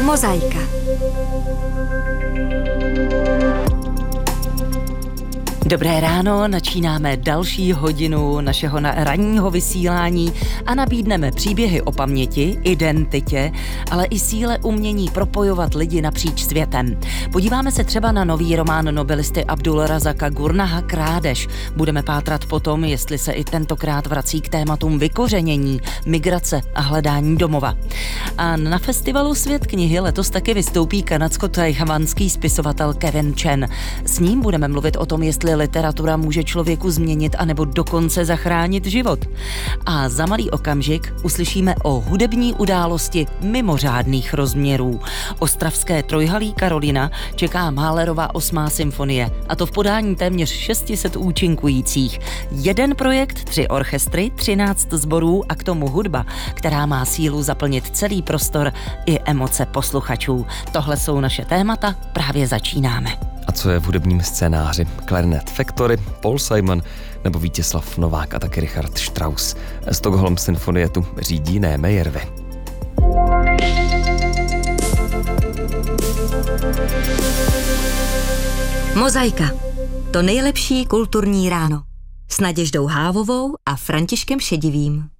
Mozaika. Dobré ráno, načínáme další hodinu našeho ranního vysílání a nabídneme příběhy o paměti, identitě, ale i síle umění propojovat lidi napříč světem. Podíváme se třeba na nový román nobelisty Abdulrazaka Gurnaha Krádež. Budeme pátrat po tom, jestli se i tentokrát vrací k tématům vykořenění, migrace a hledání domova. A na festivalu Svět knihy letos taky vystoupí kanadsko-tajvanský spisovatel Kevin Chen. S ním budeme mluvit o tom, jestli literatura může člověku změnit anebo dokonce zachránit život. A za malý okamžik uslyšíme o hudební události mimořádných rozměrů. Ostravské Trojhalí Karolina čeká Mahlerova 8. symfonie, a to v podání téměř 600 účinkujících. Jeden projekt, 3 orchestry, 13 sborů a k tomu hudba, která má sílu zaplnit celý prostor i emoce posluchačů. Tohle jsou naše témata, právě začínáme. A co je v hudebním scénáři? Clarinet Factory, Paul Simon nebo Vítězslav Novák a taky Richard Strauss. Stockholm Symfonie tu řídí Némejrvy. Mozaika. To nejlepší kulturní ráno. S Naděždou Hávovou a Františkem Šedivým.